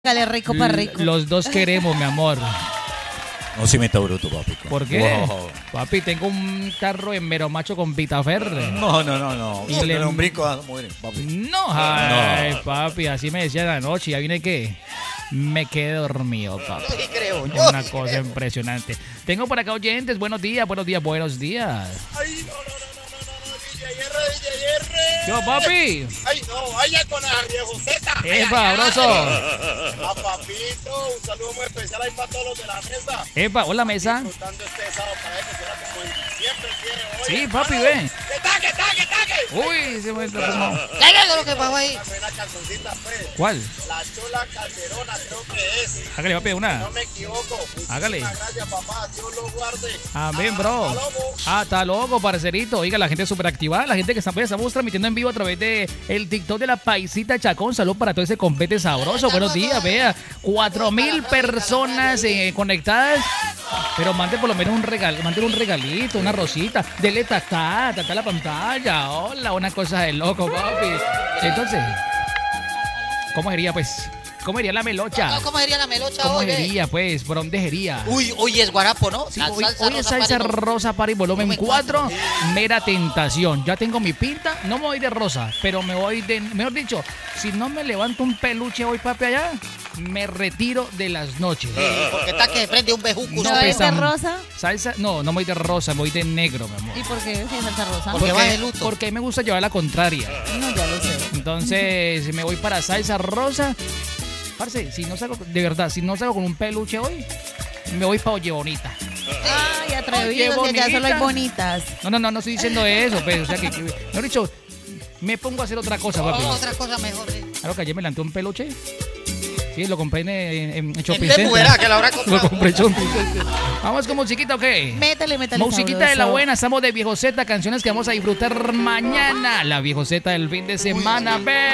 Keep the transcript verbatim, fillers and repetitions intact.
Dale rico para rico. Los dos queremos, mi amor. No se meta bruto, papi. ¿Por qué? Wow. Papi, tengo un tarro en mero macho con Vitaferre. No, no, no, no. Y No, le- le un brinco a mujer, papi. No, ay, No. papi, así me decían anoche. ¿Ya vine qué? Me quedé dormido, papi. Sí creo, yo Una sí cosa creo. impresionante. Tengo por acá oyentes. Buenos días, buenos días, buenos días. Ay, no, no, no, no, no, no, D J R, D J R. Yo, papi. Ay, no, vaya con la viejo Z. ¡Eh, sabroso! A papito, un saludo muy especial ahí para todos los de la mesa. Epa, hola, mesa. Disfrutando este sábado para que será como en diciembre el día de hoy. Sí, hermano. papi, ven. ¡Que taque, taque, taque! Uy, se me está fumando. Cállate lo que pasó ahí. Una buena cancioncita, pues. ¿Cuál? La Chola Calderona, creo que es. Hágale, papi, una. No me equivoco. Muchísimas Hágale. gracias, papá. Dios lo guarde. Amén, Ah, bro. hasta luego. Ah, está loco, parcerito. Oiga, la gente súper activada, la gente que está- estamos transmitiendo en vivo a través de el TikTok de la Paisita Chacón. Salud para todo ese compete sabroso. Buenos días, vea. Cuatro mil personas eh, conectadas. Pero mande por lo menos un regalo, mande un regalito, una rosita. Dele tatá, tatá la pantalla. Hola, una cosa de loco, papi. Entonces, ¿cómo sería, pues? ¿Cómo sería la melocha? ¿Cómo diría la melocha ¿Cómo hoy? eh? sería, pues? ¿Por dónde sería? Uy, hoy es guarapo, ¿no? Sí, La hoy, salsa hoy es rosa salsa party, ¿no? rosa para volumen Volumen cuatro, cuatro. mera tentación. Ya tengo mi pinta, no me voy de rosa, pero me voy de, mejor dicho, si no me levanto un peluche hoy, papi, allá, me retiro de las noches. Sí, porque está que prende un bejuco. No, ¿No ¿sabes? es de pesa- rosa? Salsa, no, no me voy de rosa, me voy de negro, mi amor. ¿Y por qué si es salsa rosa? Porque va de luto. Porque a mí me gusta llevar la contraria. No, ya lo sé. Entonces, me voy para salsa rosa. Parce, si no salgo, de verdad, si no salgo con un peluche hoy, me voy para Oye Bonita. Ay, Qué atrevidos, que ya solo hay bonita. bonitas. No, no, no, no estoy diciendo eso, pero, o sea, que, que mejor dicho, me pongo a hacer otra cosa, papi. Otra cosa mejor. eh. Claro que ayer me lanzó un peluche. Sí, lo compré en, en, en Shopping En Center. Temuera, que la habrá Lo comprado. compré en Shopping Center. Vamos con musiquita, ¿o qué? Métele, métele. Musiquita de la sabroso. buena, estamos de Viejo Z, canciones que vamos a disfrutar mañana. La Viejo Z del fin de semana, ve.